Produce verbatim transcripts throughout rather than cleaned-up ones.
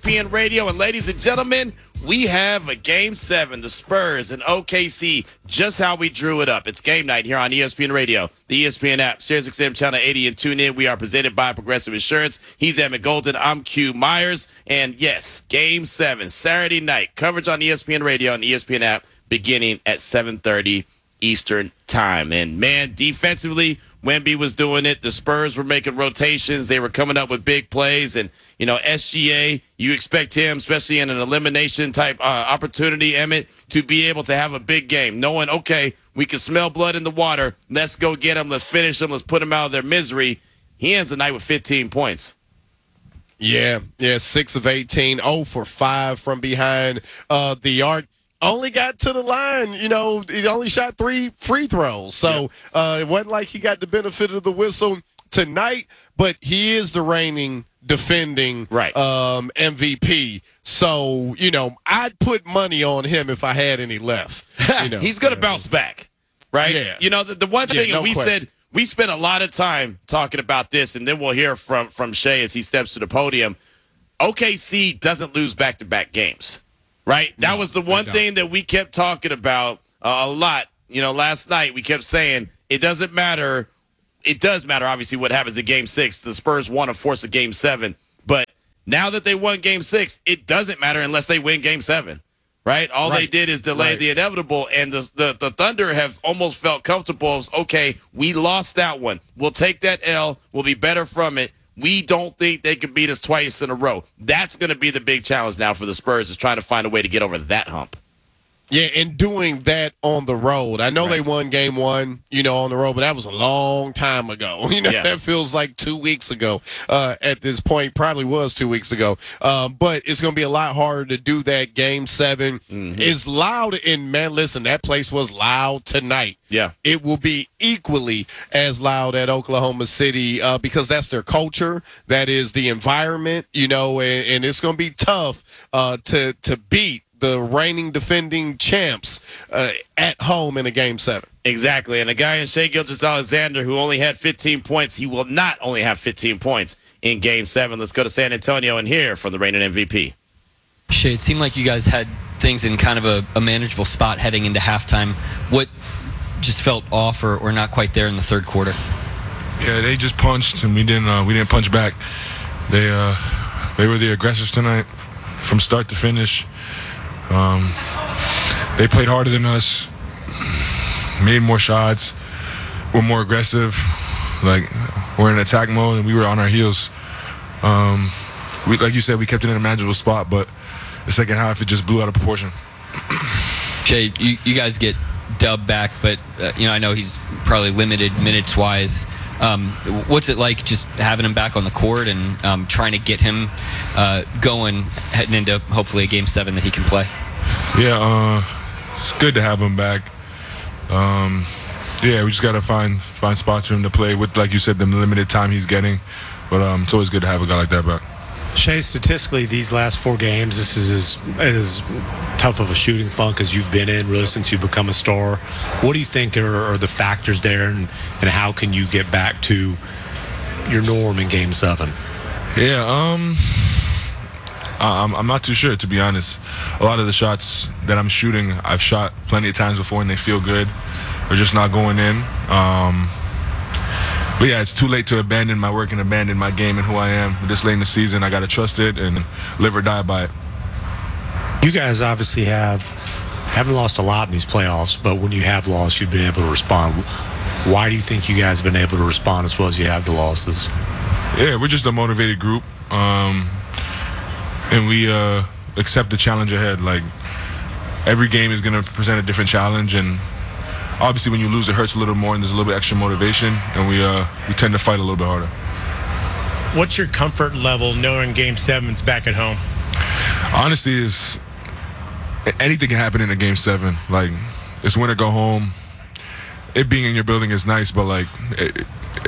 P N Radio. And ladies and gentlemen, we have a Game seven, the Spurs and O K C, just how we drew it up. It's game night here on E S P N Radio, the E S P N app, Sirius X M Channel eighty, and tune in. We are presented by Progressive Insurance. He's Emmett Golden. I'm Q Myers. And yes, Game seven, Saturday night, coverage on E S P N Radio and the E S P N app beginning at seven thirty Eastern Time. And, man, defensively, Wemby was doing it. The Spurs were making rotations. They were coming up with big plays. And, you know, S G A, you expect him, especially in an elimination type uh, opportunity, Emmett, to be able to have a big game, knowing, okay, we can smell blood in the water. Let's go get him. Let's finish them. Let's put them out of their misery. He ends the night with fifteen points. Yeah, yeah, six of eighteen, oh for five from behind uh, the arc. Only got to the line, you know, he only shot three free throws. So uh, it wasn't like he got the benefit of the whistle tonight, but he is the reigning, defending right. um, M V P. So, you know, I'd put money on him if I had any left. You know. He's going to bounce back, right? Yeah. You know, the, the one thing yeah, no we question. said, we spent a lot of time talking about this, and then we'll hear from, from Shai as he steps to the podium. O K C doesn't lose back-to-back games. Right? That no, was the one thing that we kept talking about uh, a lot. You know, last night we kept saying it doesn't matter. It does matter, obviously, what happens in Game six. The Spurs won a force of Game seven. But now that they won Game six, it doesn't matter unless they win Game seven. Right? All right. they did is delay right. the inevitable. And the, the, the Thunder have almost felt comfortable. Okay, we lost that one. We'll take that L. We'll be better from it. We don't think they can beat us twice in a row. That's going to be the big challenge now for the Spurs, is trying to find a way to get over that hump. Yeah, and doing that on the road. I know right. they won game one, you know, on the road, but that was a long time ago. You know, yeah. that feels like two weeks ago uh, at this point. Probably was two weeks ago. Um, but it's going to be a lot harder to do that. Game seven mm-hmm. is loud. And, man, listen, that place was loud tonight. Yeah. It will be equally as loud at Oklahoma City uh, because that's their culture. That is the environment, you know, and, and it's going to be tough uh, to, to beat the reigning defending champs uh, at home in a game seven. Exactly. And a guy in Shai Gilgeous-Alexander who only had fifteen points, he will not only have fifteen points in game seven. Let's go to San Antonio and hear from the reigning M V P. Shai, it seemed like you guys had things in kind of a, a manageable spot heading into halftime. What just felt off or, or not quite there in the third quarter? Yeah, they just punched and we didn't uh, we didn't punch back. They uh, they were the aggressors tonight from start to finish. Um, they played harder than us, made more shots, were more aggressive. Like, we're in attack mode and we were on our heels. Um, we, like you said, we kept it in a manageable spot, but the second half it just blew out of proportion. Shai, you, you guys get Dub back, but uh, you know I know he's probably limited minutes wise. Um, what's it like just having him back on the court and um, trying to get him uh, going heading into hopefully a game seven that he can play? Yeah, uh, it's good to have him back. Um, yeah, we just got to find find spots for him to play with, like you said, the limited time he's getting. But um, it's always good to have a guy like that back. Shai, statistically, these last four games, this is as, as tough of a shooting funk as you've been in, really, since you've become a star. What do you think are, are the factors there, and, and how can you get back to your norm in Game seven? Yeah, um, I'm, I'm not too sure, to be honest. A lot of the shots that I'm shooting, I've shot plenty of times before, and they feel good. They're just not going in. Um, But yeah, it's too late to abandon my work and abandon my game and who I am. This late in the season, I got to trust it and live or die by it. You guys obviously have haven't lost a lot in these playoffs, but when you have lost, you've been able to respond. Why do you think you guys have been able to respond as well as you have the losses? Yeah, we're just a motivated group, um, and we uh, accept the challenge ahead. Like, every game is going to present a different challenge, and obviously, when you lose, it hurts a little more, and there's a little bit extra motivation, and we uh, we tend to fight a little bit harder. What's your comfort level knowing Game seven's back at home? Honestly, is anything can happen in a Game seven. Like, it's win or go home. It being in your building is nice, but like it,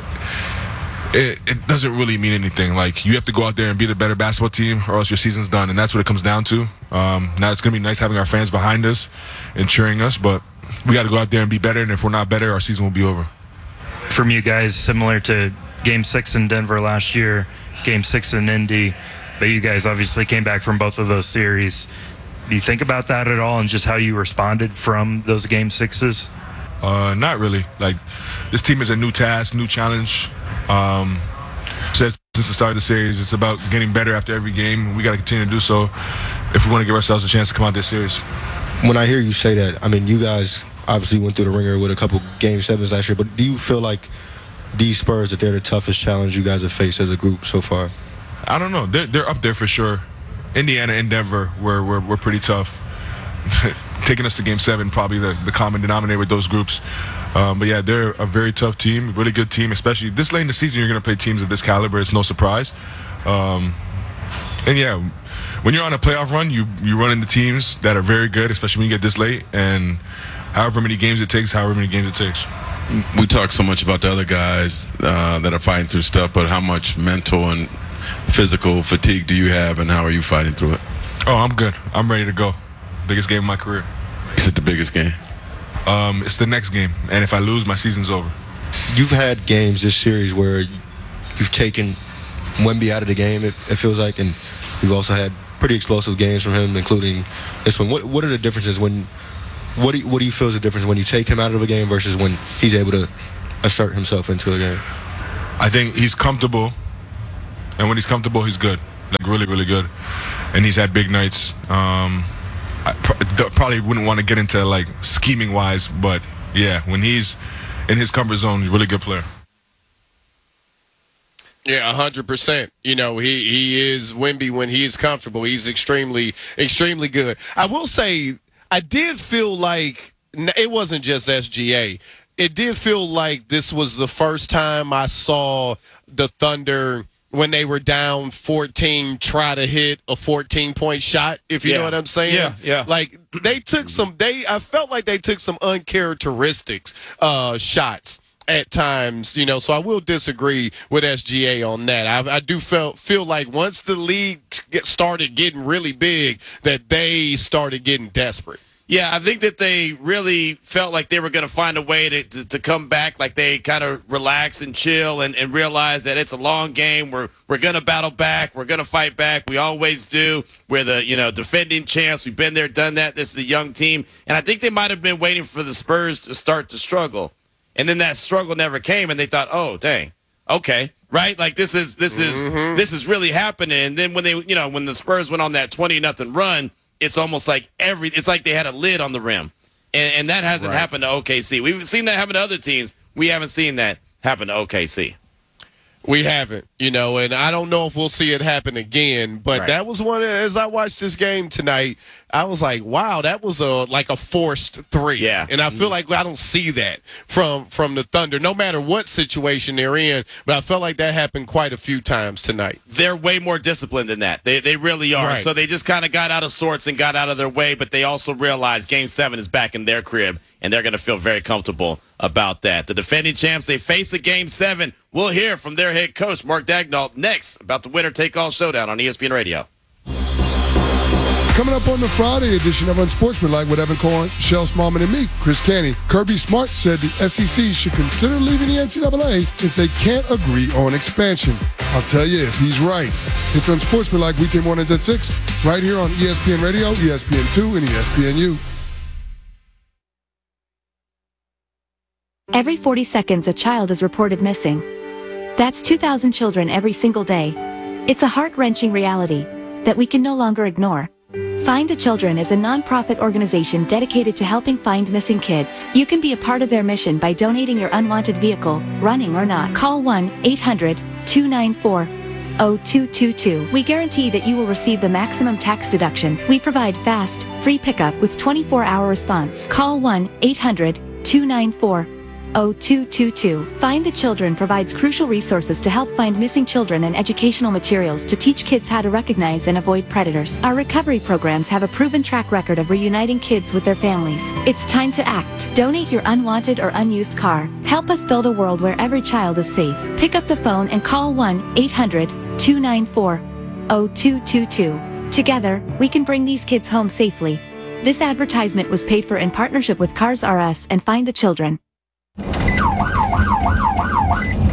it, it doesn't really mean anything. Like, you have to go out there and be the better basketball team, or else your season's done, and that's what it comes down to. Um, now it's gonna be nice having our fans behind us and cheering us, but we got to go out there and be better, and if we're not better, our season will be over. From you guys, similar to Game six in Denver last year, Game six in Indy, but you guys obviously came back from both of those series. Do you think about that at all and just how you responded from those game sixes? Uh, not really. Like, this team is a new task, new challenge. Um, since the start of the series, it's about getting better after every game. We got to continue to do so if we want to give ourselves a chance to come out this series. When I hear you say that, I mean, you guys obviously went through the ringer with a couple game sevens last year, but do you feel like these Spurs, that they're the toughest challenge you guys have faced as a group so far? I don't know. They're, they're up there for sure. Indiana and Denver were, were, were pretty tough. Taking us to game seven, probably the, the common denominator with those groups. Um, but yeah, they're a very tough team, really good team, especially this late in the season. You're going to play teams of this caliber. It's no surprise. Um, and yeah, when you're on a playoff run, you, you run into teams that are very good, especially when you get this late. And however many games it takes, however many games it takes. We talk so much about the other guys uh, that are fighting through stuff, but how much mental and physical fatigue do you have, and how are you fighting through it? Oh, I'm good. I'm ready to go. Biggest game of my career. Is it the biggest game? Um, it's the next game, and if I lose, my season's over. You've had games this series where you've taken Wemby out of the game, it, it feels like, and you've also had pretty explosive games from him, including this one. What, what are the differences when? What do you, what do you feel is the difference when you take him out of a game versus when he's able to assert himself into a game? I think he's comfortable, and when he's comfortable, he's good, like really, really good, and he's had big nights. Um, I pr- probably wouldn't want to get into like scheming wise, but yeah, when he's in his comfort zone, he's a really good player. Yeah, one hundred percent. You know, he, he is Wemby when he is comfortable. He's extremely, extremely good. I will say, I did feel like it wasn't just S G A. It did feel like this was the first time I saw the Thunder, when they were down fourteen, try to hit a fourteen-point shot, if you Yeah. know what I'm saying. Yeah, yeah. Like, they took some, they, I felt like they took some uncharacteristics uh, shots at times, you know, so I will disagree with S G A on that. I, I do feel, feel like once the league get started getting really big, that they started getting desperate. Yeah, I think that they really felt like they were going to find a way to, to, to come back, like they kind of relax and chill and, and realize that it's a long game. We're we're going to battle back. We're going to fight back. We always do. We're the, you know, defending champs. We've been there, done that. This is a young team. And I think they might have been waiting for the Spurs to start to struggle. And then that struggle never came, and they thought, oh, dang, okay, right? Like this is this is mm-hmm. this is really happening. And then when they, you know, when the Spurs went on that twenty nothing run, it's almost like every it's like they had a lid on the rim, and, and that hasn't right. happened to O K C. We've seen that happen to other teams. We haven't seen that happen to O K C. We haven't, you know, and I don't know if we'll see it happen again. But right. that was one. As I watched this game tonight, I was like, "Wow, that was a like a forced three." Yeah, and I feel like I don't see that from from the Thunder, no matter what situation they're in. But I felt like that happened quite a few times tonight. They're way more disciplined than that. They they really are. Right. So they just kind of got out of sorts and got out of their way. But they also realized Game Seven is back in their crib, and they're going to feel very comfortable about that. The defending champs, they face the Game Seven. We'll hear from their head coach, Mark Daigneault, next about the winner-take-all showdown on E S P N Radio. Coming up on the Friday edition of Unsportsmanlike with Evan Cohen, Shel Smallman, and me, Chris Canty. Kirby Smart said the S E C should consider leaving the N C double A if they can't agree on expansion. I'll tell you if he's right. It's Unsportsmanlike weekday mornings at six, right here on E S P N Radio, E S P N two, and E S P N U. Every forty seconds, a child is reported missing. That's two thousand children every single day. It's a heart-wrenching reality that we can no longer ignore. Find the Children is a non-profit organization dedicated to helping find missing kids. You can be a part of their mission by donating your unwanted vehicle, running or not. Call one eight hundred two nine four oh two two two. We guarantee that you will receive the maximum tax deduction. We provide fast, free pickup with twenty-four hour response. Call one eight hundred two nine four oh two two two. Find the Children provides crucial resources to help find missing children and educational materials to teach kids how to recognize and avoid predators. Our recovery programs have a proven track record of reuniting kids with their families. It's time to act. Donate your unwanted or unused car. Help us build a world where every child is safe. Pick up the phone and call one eight hundred two nine four oh two two two. Together, we can bring these kids home safely. This advertisement was paid for in partnership with Cars R Us and Find the Children.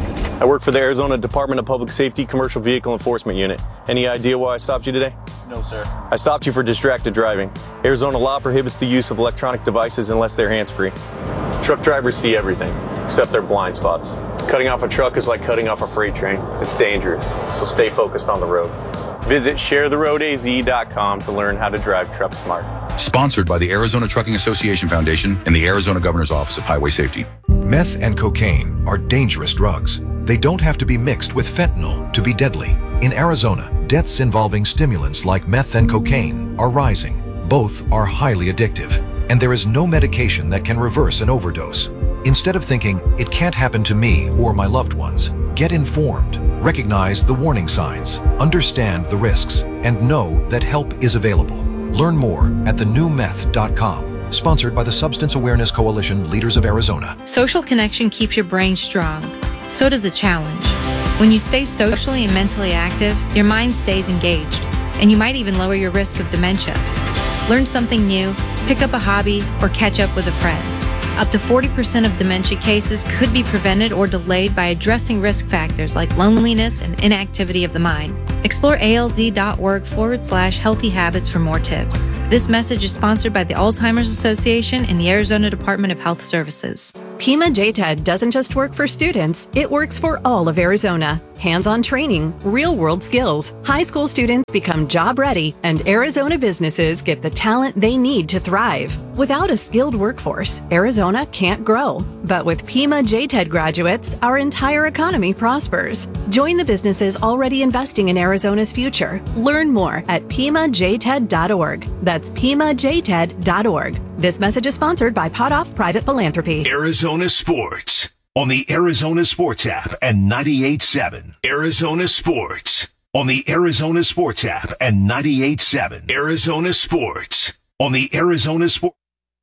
I work for the Arizona Department of Public Safety Commercial Vehicle Enforcement Unit. Any idea why I stopped you today? No, sir. I stopped you for distracted driving. Arizona law prohibits the use of electronic devices unless they're hands-free. Truck drivers see everything, except their blind spots. Cutting off a truck is like cutting off a freight train. It's dangerous, so stay focused on the road. Visit share the road a z dot com to learn how to drive truck smart. Sponsored by the Arizona Trucking Association Foundation and the Arizona Governor's Office of Highway Safety. Meth and cocaine are dangerous drugs. They don't have to be mixed with fentanyl to be deadly. In Arizona, deaths involving stimulants like meth and cocaine are rising. Both are highly addictive, and there is no medication that can reverse an overdose. Instead of thinking, it can't happen to me or my loved ones, get informed. Recognize the warning signs, understand the risks, and know that help is available. Learn more at the new meth dot com. Sponsored by the Substance Awareness Coalition, Leaders of Arizona. Social connection keeps your brain strong. So does a challenge. When you stay socially and mentally active, your mind stays engaged, and you might even lower your risk of dementia. Learn something new, pick up a hobby, or catch up with a friend. Up to forty percent of dementia cases could be prevented or delayed by addressing risk factors like loneliness and inactivity of the mind. Explore alz.org forward slash healthy habits for more tips. This message is sponsored by the Alzheimer's Association and the Arizona Department of Health Services. Pima J TED doesn't just work for students, it works for all of Arizona. Hands-on training, real-world skills. High school students become job-ready, and Arizona businesses get the talent they need to thrive. Without a skilled workforce, Arizona can't grow. But with Pima J TED graduates, our entire economy prospers. Join the businesses already investing in Arizona's future. Learn more at pima j ted dot org. That's pima j ted dot org. This message is sponsored by Potoff Private Philanthropy. Arizona Sports on the Arizona Sports app and ninety-eight point seven. Arizona Sports on the Arizona Sports app and ninety-eight point seven. Arizona Sports on the Arizona Sports.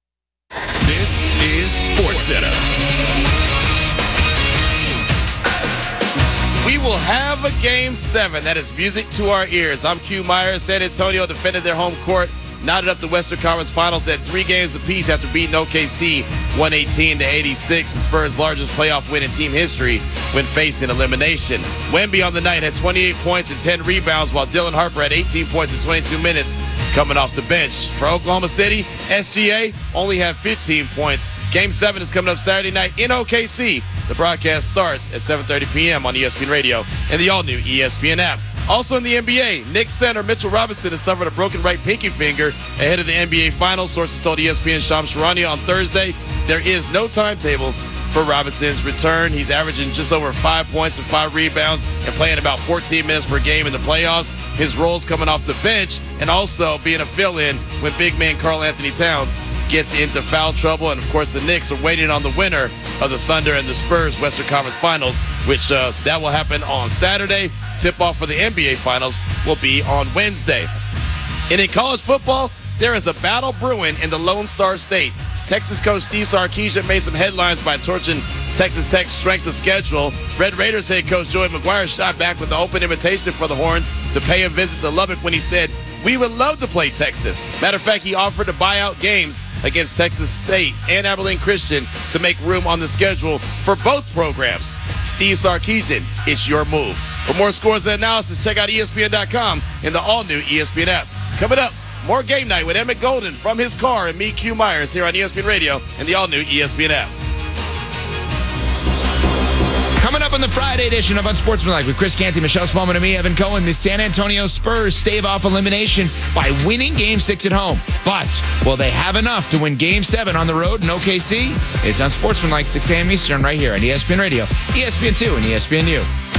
This is Sports Center. We will have a game seven. That is music to our ears. I'm Q Myers. San Antonio defended their home court, knotted up the Western Conference Finals at three games apiece after beating O K C one eighteen to eighty-six, the Spurs' largest playoff win in team history when facing elimination. Wemby on the night had twenty-eight points and ten rebounds, while Dylan Harper had eighteen points in twenty-two minutes coming off the bench. For Oklahoma City, S G A only had fifteen points. Game seven is coming up Saturday night in O K C. The broadcast starts at seven thirty p.m. on E S P N Radio and the all-new E S P N app. Also in the N B A, Knicks center Mitchell Robinson has suffered a broken right pinky finger ahead of the N B A Finals. Sources told E S P N Shams Charania on Thursday there is no timetable for Robinson's return. He's averaging just over five points and five rebounds and playing about fourteen minutes per game in the playoffs. His role's coming off the bench and also being a fill-in when big man Karl Anthony Towns gets into foul trouble. And, of course, the Knicks are waiting on the winner of the Thunder and the Spurs Western Conference Finals, which uh, that will happen on Saturday. Tip-off for the N B A Finals will be on Wednesday. And in college football, there is a battle brewing in the Lone Star State. Texas coach Steve Sarkisian made some headlines by torching Texas Tech's strength of schedule. Red Raiders head coach Joey McGuire shot back with an open invitation for the Horns to pay a visit to Lubbock when he said, "We would love to play Texas." Matter of fact, he offered to buy out games against Texas State and Abilene Christian to make room on the schedule for both programs. Steve Sarkisian, it's your move. For more scores and analysis, check out E S P N dot com and the all-new E S P N app. Coming up, more Game Night with Emmett Golden from his car and me, Q Myers, here on E S P N Radio and the all-new E S P N app. Coming up on the Friday edition of Unsportsmanlike with Chris Canty, Michelle Smallman, and me, Evan Cohen, the San Antonio Spurs stave off elimination by winning Game six at home. But will they have enough to win Game seven on the road in O K C? It's Unsportsmanlike, six a.m. Eastern, right here on E S P N Radio, E S P N two, and E S P N U.